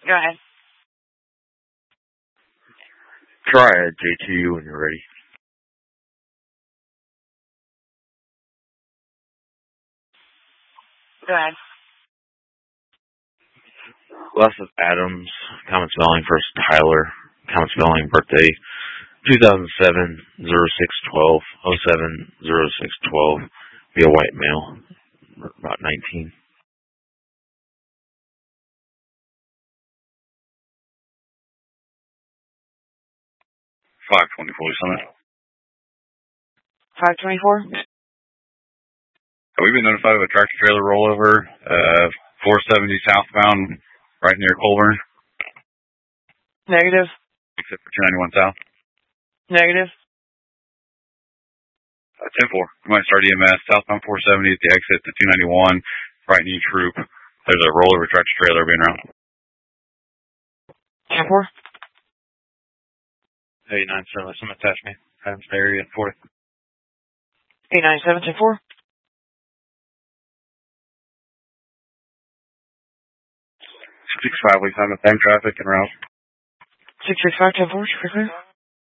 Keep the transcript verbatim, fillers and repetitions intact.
Go ahead. Try it, J two, when you're ready. Go ahead. Last of Adams, common spelling, first Tyler, common spelling, birthday, two thousand seven, oh six twelve, oh seven, oh six twelve, be a white male, about nineteen. five twenty-four, Summit. five twenty-four? Have we been notified of a tractor trailer rollover, uh, four seventy southbound, right near Colburn? Negative. Except for two ninety-one south. Negative. Uh, ten four. We might start E M S, southbound four seventy at the exit to two ninety-one, right in each troop. There's a rollover tractor trailer being around. ten four? eight nine seven, some attach me. Adams area at fourth. eight nine seven, ten four? six six five, we found the same traffic and route. six six five, ten four, for clear.